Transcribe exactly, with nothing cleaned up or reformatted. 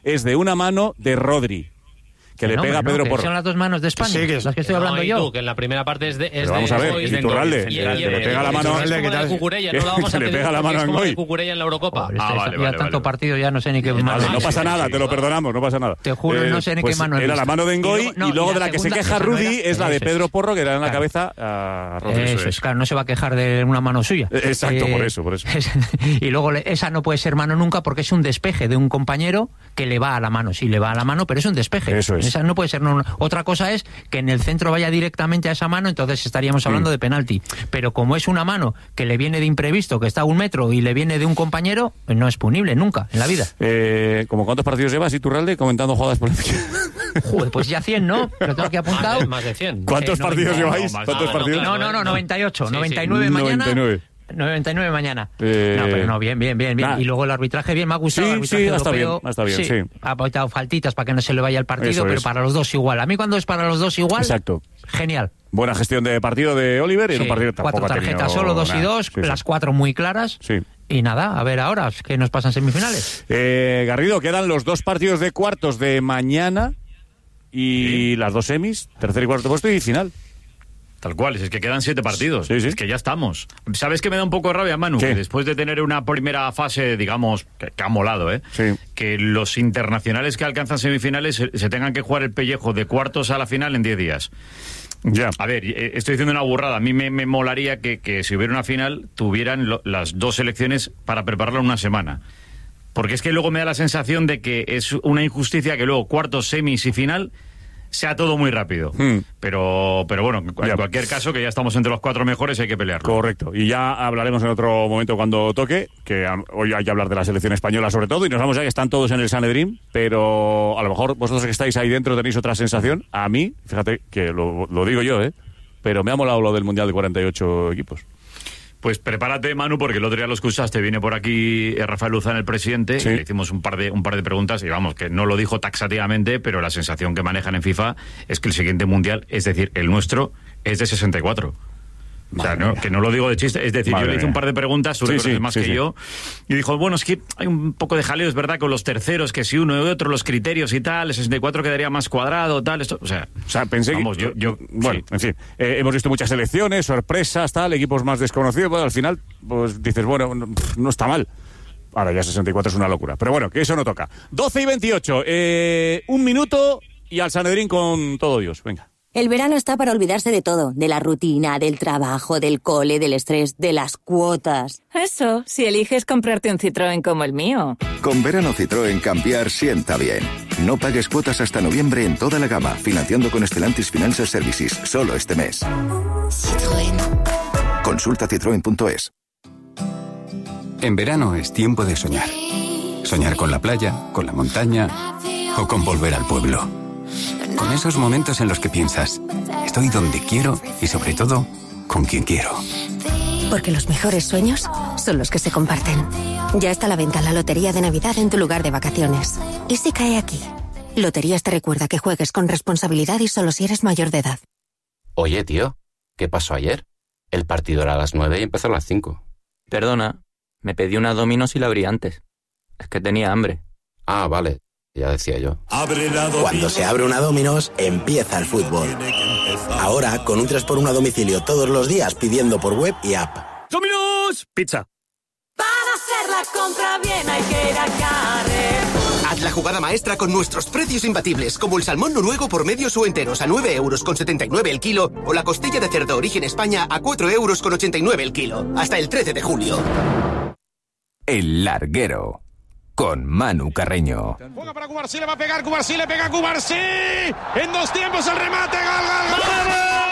es de una mano de Rodri, que le no, pega a no, Pedro que Porro. son las dos manos de España, sí, que es, las que estoy hablando no, yo. Tú, que en la primera parte es de... Es vamos de, a ver, es y de Iturralde, y, que y, le pega la mano... Es como la de Cucurella, no la vamos a le pedir pega la mano es a como la de Ngoy. Cucurella en la Eurocopa. Joder, Ah, este, vale, ya vale, tanto vale. partido ya no sé ni qué mano. Vale, no pasa sí, nada, sí, te lo vale. perdonamos, no pasa nada. Te juro, Eh, no sé ni pues qué mano he era visto. la mano de Ngoy, Y luego, no, y luego y de la la que se segunda, queja esa no era- Rudy es la de eso Pedro es. Porro, que le da en la Claro. cabeza a Rodri. Eso es, claro, no se va a quejar de una mano suya. Exacto, por eso, por eso. es- y luego le- esa no puede ser mano nunca porque es un despeje de un compañero que le va a la mano. Sí, le va a la mano, pero es un despeje. Eso es. Esa no puede ser. No, no. Otra cosa es que en el centro vaya directamente a esa mano, entonces estaríamos hablando Mm. de penalti. Pero como es una mano que le viene de imprevisto, que está a un metro y le viene de un compañero, pues no es punible nunca en la vida. Eh, ¿Cómo cuántos partidos llevas, Iturralde, comentando jugadas por Joder, pues ya cien, ¿no? Lo tengo aquí apuntado. Más de, más de cien. ¿Cuántos Eh, partidos noventa, lleváis? no, más- ¿Cuántos ah, no, partidos? claro. No, no, no, noventa y ocho, Sí, sí. noventa y nueve mañana. noventa y nueve. noventa y nueve mañana. Eh, No, pero no, bien, bien, bien, bien. Nah. Y luego el arbitraje, bien, me ha gustado. Sí, el arbitraje sí, ha estado europeo. bien, ha estado bien, sí. Ha aportado faltitas para que no se le vaya el partido, Eso pero es. para los dos igual. A mí cuando es para los dos igual, Exacto. genial. Buena gestión de partido de Oliver y en Sí, un partido que tampoco cuatro ha tenido tarjetas solo, dos y nada. dos, Sí, sí. las cuatro muy claras. Sí. Y nada, a ver ahora, ¿qué nos pasa en semifinales? Eh, Garrido, quedan los dos partidos de cuartos de mañana y Sí. las dos semis, tercer y cuarto puesto y final. Tal cual, es que quedan siete partidos. Sí, sí. Es que ya estamos. ¿Sabes qué me da un poco de rabia, Manu? ¿Qué? Que después de tener una primera fase, digamos, que, que ha molado, ¿eh? Sí. Que los internacionales que alcanzan semifinales se, se tengan que jugar el pellejo de cuartos a la final en diez días. Ya. A ver, eh, estoy diciendo una burrada. A mí me, me molaría que, que si hubiera una final tuvieran lo- las dos selecciones para prepararla en una semana. Porque es que luego me da la sensación de que es una injusticia que luego cuartos, semis y final sea todo muy rápido. Hmm. Pero, pero bueno, en Ya. cualquier caso, que ya estamos entre los cuatro mejores, hay que pelearlo. Correcto. Y ya hablaremos en otro momento cuando toque, que a- hoy hay que hablar de la selección española sobre todo, y nos vamos ya que están todos en el Sanedrín, pero a lo mejor vosotros que estáis ahí dentro tenéis otra sensación. A mí, fíjate que lo, lo digo yo, ¿eh? Pero me ha molado lo del Mundial de cuarenta y ocho equipos. Pues prepárate, Manu, porque el otro día lo escuchaste. Viene por aquí eh, Rafael Luzán, el presidente, Sí. y le hicimos un par de un par de preguntas y vamos, que no lo dijo taxativamente, pero la sensación que manejan en FIFA es que el siguiente mundial, es decir, el nuestro, es de sesenta y cuatro. O sea, Madre no, mía. que no lo digo de chiste. Es decir, Madre yo le hice un mía. par de preguntas, tú Sí, le sí, conoces más sí, que sí. yo, y dijo, bueno, es que hay un poco de jaleo, es verdad, con los terceros, que si uno y otro, los criterios y tal, el sesenta y cuatro quedaría más cuadrado, tal, esto, o sea... O sea, pensé Vamos, que... yo- yo- bueno, sí. en fin, eh, hemos visto muchas selecciones, sorpresas, tal, equipos más desconocidos, bueno, al final, pues dices, bueno, no, no está mal. Ahora ya sesenta y cuatro es una locura. Pero bueno, que eso no toca. doce y veintiocho, eh, un minuto y al Sanedrín con todo Dios. Venga. El verano está para olvidarse de todo, de la rutina, del trabajo, del cole, del estrés, de las cuotas. Eso, si eliges comprarte un Citroën como el mío. Con verano Citroën cambiar sienta bien. No pagues cuotas hasta noviembre en toda la gama, financiando con Stellantis Financial Services, solo este mes. Citroën. Consulta citroen punto es. En verano es tiempo de soñar. Soñar con la playa, con la montaña o con volver al pueblo. Con esos momentos en los que piensas, estoy donde quiero y sobre todo, con quien quiero. Porque los mejores sueños son los que se comparten. Ya está a la venta la Lotería de Navidad en tu lugar de vacaciones. ¿Y si cae aquí? Loterías te recuerda que juegues con responsabilidad y solo si eres mayor de edad. Oye, tío, ¿qué pasó ayer? El partido era a las nueve y empezó a las cinco. Perdona, me pedí una Domino's y la abrí antes. Es que tenía hambre. Ah, vale, ya decía yo. Cuando se abre una Domino's, empieza el fútbol. Ahora, con un tres por uno a domicilio todos los días pidiendo por web y app. ¡Domino's! Pizza. Para hacer la compra bien hay que ir a Carrefour. Haz la jugada maestra con nuestros precios imbatibles, como el salmón noruego por medios o enteros a nueve euros con setenta y nueve el kilo, o la costilla de cerdo origen España a cuatro euros con ochenta y nueve el kilo. Hasta el trece de julio. El Larguero, con Manu Carreño. Juega para Cubarsí, le va a pegar Cubarsí, le pega Cubarsí. En dos tiempos el remate, gol, gol, gol.